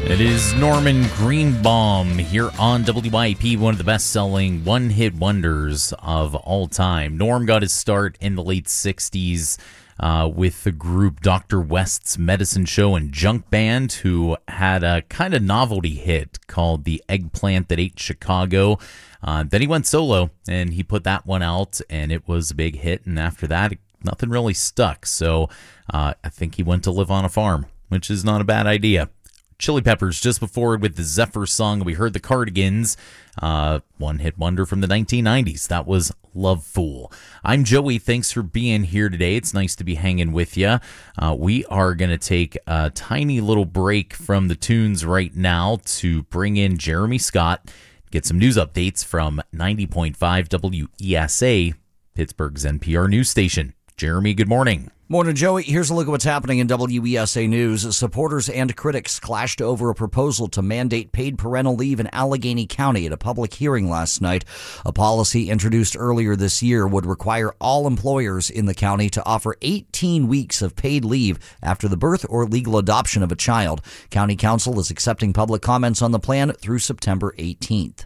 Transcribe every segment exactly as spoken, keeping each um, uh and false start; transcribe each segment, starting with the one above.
It is Norman Greenbaum here on W I P, one of the best-selling one-hit wonders of all time. Norm got his start in the late sixties uh, with the group Doctor West's Medicine Show and Junk Band, who had a kind of novelty hit called The Eggplant That Ate Chicago. Uh, then he went solo, and he put that one out, and it was a big hit. And after that, nothing really stuck. So uh, I think he went to live on a farm, which is not a bad idea. Chili Peppers just before with the Zephyr song. We heard the Cardigans, uh, one-hit wonder from the nineteen nineties. That was Love Fool. I'm Joey. Thanks for being here today. It's nice to be hanging with you. Uh, we are going to take a tiny little break from the tunes right now to bring in Jeremy Scott, get some news updates from ninety point five W E S A, Pittsburgh's N P R news station. Jeremy, good morning. Morning, Joey. Here's a look at what's happening in W E S A News. Supporters and critics clashed over a proposal to mandate paid parental leave in Allegheny County at a public hearing last night. A policy introduced earlier this year would require all employers in the county to offer eighteen weeks of paid leave after the birth or legal adoption of a child. County Council is accepting public comments on the plan through September eighteenth.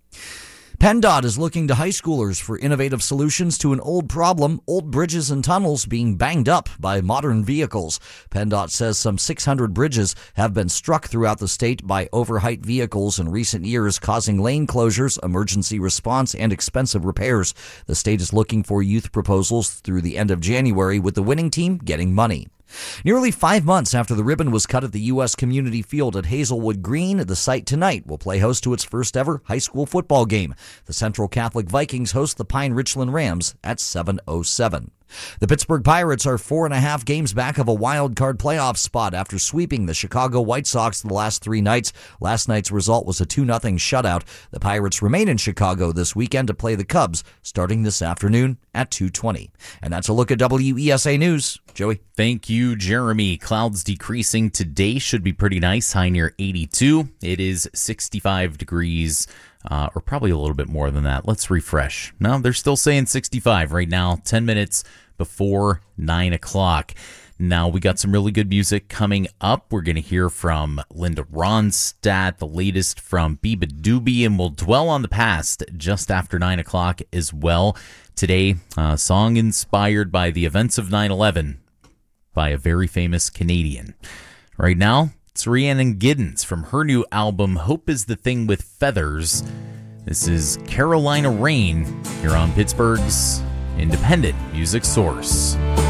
PennDOT is looking to high schoolers for innovative solutions to an old problem, old bridges and tunnels being banged up by modern vehicles. PennDOT says some six hundred bridges have been struck throughout the state by overheight vehicles in recent years, causing lane closures, emergency response, and expensive repairs. The state is looking for youth proposals through the end of January, with the winning team getting money. Nearly five months after the ribbon was cut at the U S Community Field at Hazelwood Green, the site tonight will play host to its first ever high school football game. The Central Catholic Vikings host the Pine Richland Rams at seven oh seven. The Pittsburgh Pirates are four and a half games back of a wild card playoff spot after sweeping the Chicago White Sox the last three nights. Last night's result was a two nothing shutout. The Pirates remain in Chicago this weekend to play the Cubs starting this afternoon at two twenty. And that's a look at W E S A News. Joey. Thank you, Jeremy. Clouds decreasing today. Should be pretty nice. High near eighty-two. It is sixty-five degrees. Uh, or probably a little bit more than that. Let's refresh. No, they're still saying sixty-five right now, ten minutes before nine o'clock. Now, we got some really good music coming up. We're going to hear from Linda Ronstadt, the latest from Biba Doobie, and we'll dwell on the past just after nine o'clock as well. Today, a song inspired by the events of nine eleven by a very famous Canadian. Right now, it's Rhiannon Giddens from her new album, Hope is the Thing with Feathers. This is Carolina Rain here on Pittsburgh's independent music source.